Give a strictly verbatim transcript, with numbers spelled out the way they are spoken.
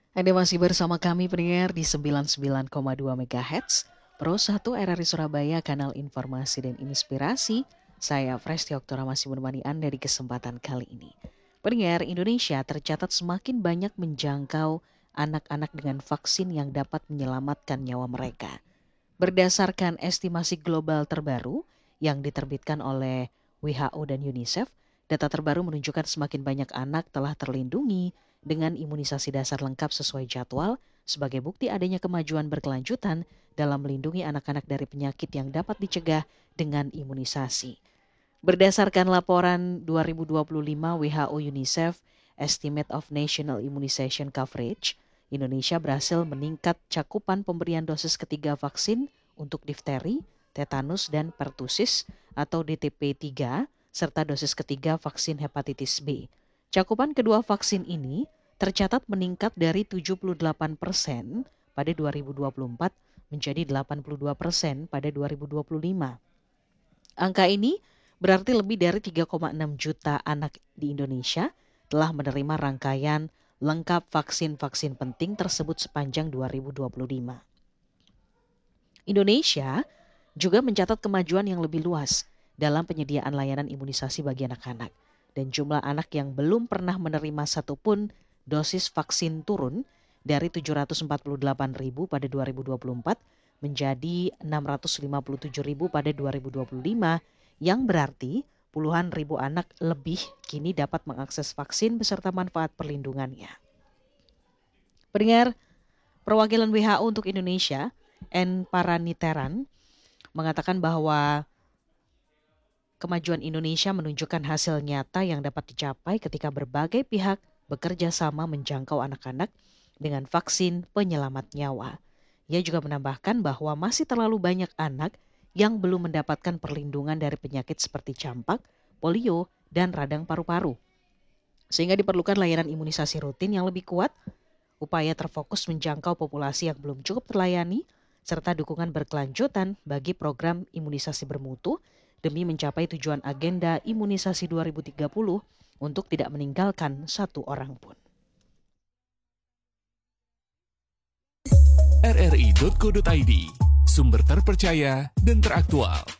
Anda masih bersama kami pendengar di sembilan puluh sembilan koma dua MHz, Pro satu R R I Surabaya, kanal informasi dan inspirasi. Saya Presti Oktora masih menemani Anda di kesempatan kali ini. Pendengar, Indonesia tercatat semakin banyak menjangkau anak-anak dengan vaksin yang dapat menyelamatkan nyawa mereka. Berdasarkan estimasi global terbaru yang diterbitkan oleh W H O dan UNICEF, data terbaru menunjukkan semakin banyak anak telah terlindungi dengan imunisasi dasar lengkap sesuai jadwal sebagai bukti adanya kemajuan berkelanjutan dalam melindungi anak-anak dari penyakit yang dapat dicegah dengan imunisasi. Berdasarkan laporan dua ribu dua puluh lima W H O UNICEF Estimate of National Immunization Coverage, Indonesia berhasil meningkat cakupan pemberian dosis ketiga vaksin untuk difteri, tetanus, dan pertusis atau D T P tiga, serta dosis ketiga vaksin hepatitis B. Cakupan kedua vaksin ini tercatat meningkat dari tujuh puluh delapan persen pada dua ribu dua puluh empat menjadi delapan puluh dua persen pada dua ribu dua puluh lima. Angka ini berarti lebih dari tiga koma enam juta anak di Indonesia telah menerima rangkaian lengkap vaksin-vaksin penting tersebut sepanjang dua ribu dua puluh lima. Indonesia juga mencatat kemajuan yang lebih luas dalam penyediaan layanan imunisasi bagi anak-anak, dan jumlah anak yang belum pernah menerima satupun dosis vaksin turun dari tujuh ratus empat puluh delapan ribu pada dua ribu dua puluh empat menjadi enam ratus lima puluh tujuh ribu pada dua ribu dua puluh lima, yang berarti puluhan ribu anak lebih kini dapat mengakses vaksin beserta manfaat perlindungannya. Pendengar, perwakilan W H O untuk Indonesia, N. Paraniteran, mengatakan bahwa kemajuan Indonesia menunjukkan hasil nyata yang dapat dicapai ketika berbagai pihak bekerja sama menjangkau anak-anak dengan vaksin penyelamat nyawa. Ia juga menambahkan bahwa masih terlalu banyak anak yang belum mendapatkan perlindungan dari penyakit seperti campak, polio, dan radang paru-paru. Sehingga diperlukan layanan imunisasi rutin yang lebih kuat, upaya terfokus menjangkau populasi yang belum cukup terlayani, serta dukungan berkelanjutan bagi program imunisasi bermutu demi mencapai tujuan agenda imunisasi dua ribu tiga puluh untuk tidak meninggalkan satu orang pun. R R I titik co titik I D, sumber terpercaya dan teraktual.